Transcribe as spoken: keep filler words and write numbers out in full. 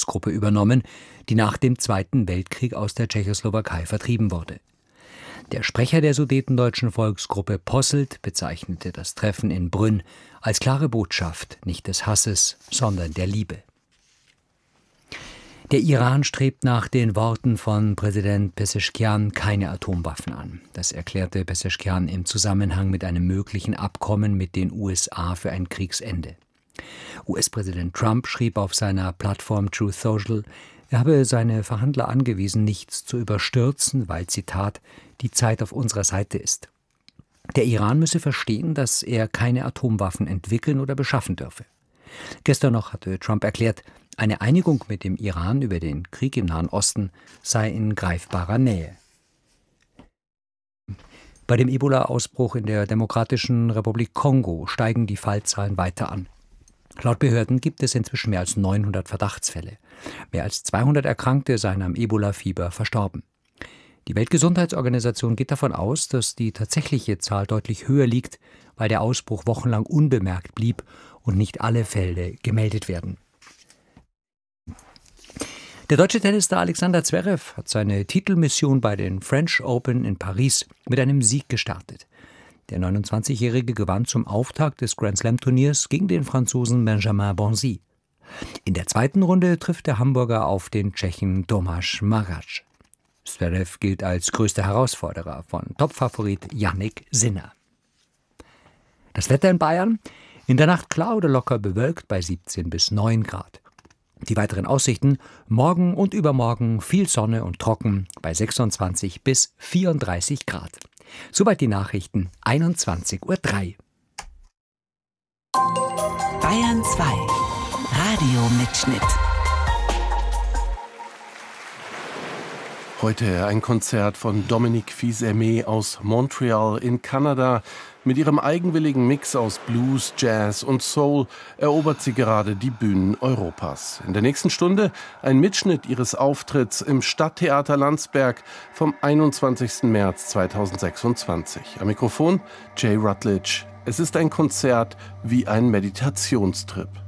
Volksgruppe übernommen, die nach dem Zweiten Weltkrieg aus der Tschechoslowakei vertrieben wurde. Der Sprecher der sudetendeutschen Volksgruppe Posselt bezeichnete das Treffen in Brünn als klare Botschaft nicht des Hasses, sondern der Liebe. Der Iran strebt nach den Worten von Präsident Peseschkian keine Atomwaffen an. Das erklärte Peseschkian im Zusammenhang mit einem möglichen Abkommen mit den U S A für ein Kriegsende. U S-Präsident Trump schrieb auf seiner Plattform Truth Social, er habe seine Verhandler angewiesen, nichts zu überstürzen, weil, Zitat, die Zeit auf unserer Seite ist. Der Iran müsse verstehen, dass er keine Atomwaffen entwickeln oder beschaffen dürfe. Gestern noch hatte Trump erklärt, eine Einigung mit dem Iran über den Krieg im Nahen Osten sei in greifbarer Nähe. Bei dem Ebola-Ausbruch in der Demokratischen Republik Kongo steigen die Fallzahlen weiter an. Laut Behörden gibt es inzwischen mehr als neunhundert Verdachtsfälle. Mehr als zweihundert Erkrankte seien am Ebola-Fieber verstorben. Die Weltgesundheitsorganisation geht davon aus, dass die tatsächliche Zahl deutlich höher liegt, weil der Ausbruch wochenlang unbemerkt blieb und nicht alle Fälle gemeldet werden. Der deutsche Tennisstar Alexander Zverev hat seine Titelmission bei den French Open in Paris mit einem Sieg gestartet. Der neunundzwanzigjährige gewann zum Auftakt des Grand-Slam-Turniers gegen den Franzosen Benjamin Bonzi. In der zweiten Runde trifft der Hamburger auf den Tschechen Tomáš Maráč. Zverev gilt als größter Herausforderer von Topfavorit Jannik Sinner. Das Wetter in Bayern? In der Nacht klar oder locker bewölkt bei siebzehn bis neun Grad. Die weiteren Aussichten: morgen und übermorgen viel Sonne und trocken bei sechsundzwanzig bis vierunddreißig Grad. Soweit die Nachrichten, einundzwanzig Uhr drei. Bayern zwei. Radiomitschnitt. Heute ein Konzert von Dominique Fils-Aimé aus Montreal in Kanada. Mit ihrem eigenwilligen Mix aus Blues, Jazz und Soul erobert sie gerade die Bühnen Europas. In der nächsten Stunde ein Mitschnitt ihres Auftritts im Stadttheater Landsberg vom einundzwanzigsten März zweitausendsechsundzwanzig. Am Mikrofon Jay Rutledge. Es ist ein Konzert wie ein Meditationstrip.